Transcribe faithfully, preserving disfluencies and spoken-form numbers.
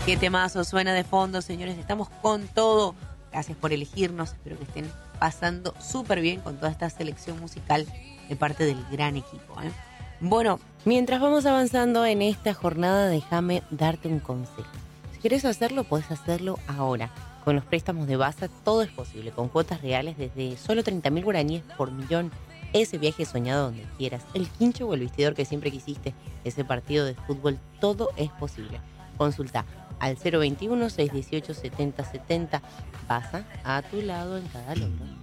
Qué temazo suena de fondo, señores. Estamos con todo. Gracias por elegirnos. Espero que estén pasando súper bien con toda esta selección musical de parte del gran equipo, ¿eh? Bueno, mientras vamos avanzando en esta jornada, déjame darte un consejo. Si querés hacerlo, podés hacerlo ahora. Con los préstamos de Basa todo es posible, con cuotas reales desde solo treinta mil guaraníes por millón. Ese viaje soñado donde quieras, el quincho o el vestidor que siempre quisiste, ese partido de fútbol, todo es posible. Consulta al cero veintiuno, seiscientos dieciocho, setenta setenta. Basa, a tu lado en cada logro.